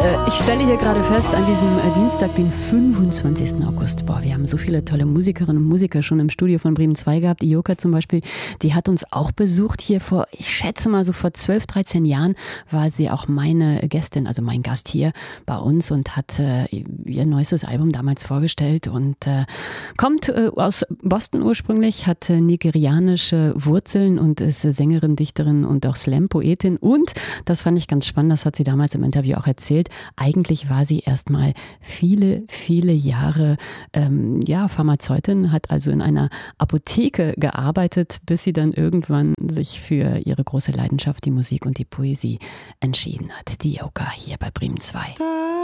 Ich stelle hier gerade fest, an diesem Dienstag, den 25. August, wir haben so viele tolle Musikerinnen und Musiker schon im Studio von Bremen 2 gehabt. Die Joka zum Beispiel, die hat uns auch besucht hier vor, ich schätze mal so vor 12, 13 Jahren war sie auch meine Gästin, also mein Gast hier bei uns und hat ihr neuestes Album damals vorgestellt und kommt aus Boston ursprünglich, hat nigerianische Wurzeln und ist Sängerin, Dichterin und auch Slam-Poetin und, das fand ich ganz spannend, das hat sie damals im Interview auch erzählt, eigentlich war sie erstmal viele, viele Jahre Pharmazeutin, hat also in einer Apotheke gearbeitet, bis sie dann irgendwann sich für ihre große Leidenschaft, die Musik und die Poesie, entschieden hat. Die Joka hier bei Bremen 2.